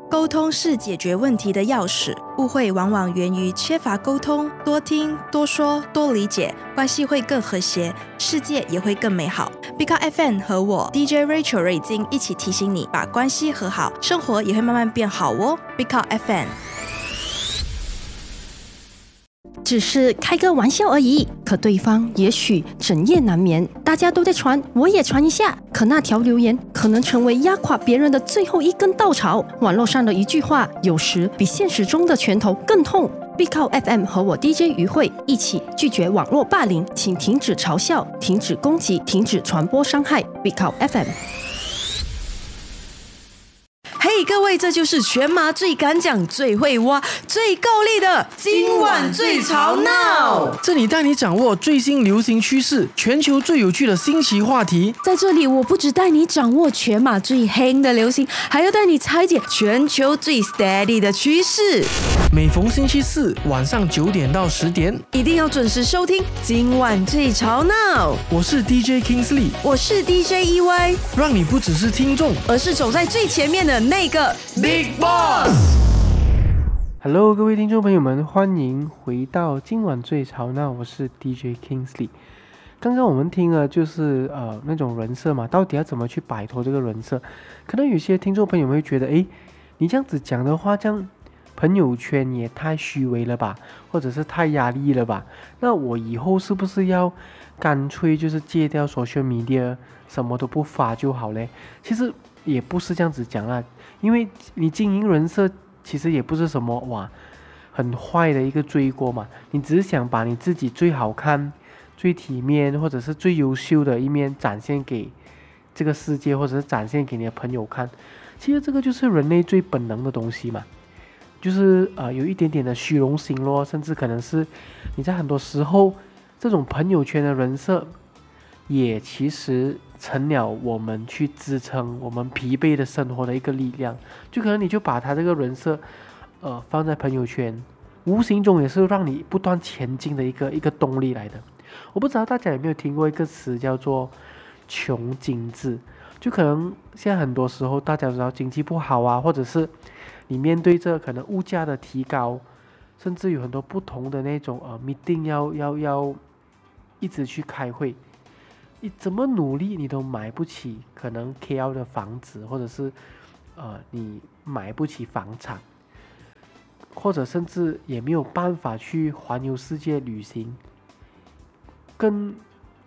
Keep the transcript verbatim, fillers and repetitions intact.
沟通是解决问题的钥匙，误会往往源于缺乏沟通，多听、多说、多理解，关系会更和谐，世界也会更美好。Pick Up F M 和我 D J Rachel 瑞金一起提醒你，把关系和好，生活也会慢慢变好哦。Pick Up F M。 只是开个玩笑而已，可对方也许整夜难眠。大家都在传，我也传一下。可那条留言可能成为压垮别人的最后一根稻草。网络上的一句话，有时比现实中的拳头更痛。必靠 F M 和我 D J 于慧一起拒绝网络霸凌，请停止嘲笑，停止攻击，停止传播伤害。必靠 F M。 嘿、hey, 各位，这就是全马最敢讲、最会挖、最够力的今晚最吵闹。 这里带你掌握最新流行趋势，全球最有趣的新奇话题。 在这里，我不只带你掌握全马最黑的流行，还要带你拆解全球最 steady 的趋势。 每逢星期四晚上九点到十点， 一定要准时收听今晚最吵闹。 我是 D J Kingsley， 我是 D J E Y， 让你不只是听众， 而是走在最前面的那个 Big Boss。Hello， 各位听众朋友们，欢迎回到今晚最吵闹，我是 D J Kingsley。刚刚我们听了就是呃那种人设嘛，到底要怎么去摆脱这个人设？可能有些听众朋友们会觉得，诶，你这样子讲的话，这样朋友圈也太虚伪了吧，或者是太压力了吧？那我以后是不是要干脆就是戒掉 social media， 什么都不发就好嘞？其实也不是这样子讲啦，因为你经营人设其实也不是什么哇很坏的一个罪过嘛，你只是想把你自己最好看、最体面或者是最优秀的一面展现给这个世界，或者是展现给你的朋友看。其实这个就是人类最本能的东西嘛，就是呃有一点点的虚荣心咯，甚至可能是你在很多时候这种朋友圈的人设也其实成了我们去支撑我们疲惫的生活的一个力量。就可能你就把他这个人设呃放在朋友圈，无形中也是让你不断前进的一个一个动力来的。我不知道大家有没有听过一个词叫做穷经济，就可能现在很多时候大家知道经济不好啊，或者是你面对着可能物价的提高，甚至有很多不同的那种呃 meeting 要要要一直去开会，你怎么努力你都买不起可能 K L 的房子，或者是呃你买不起房产，或者甚至也没有办法去环游世界旅行。更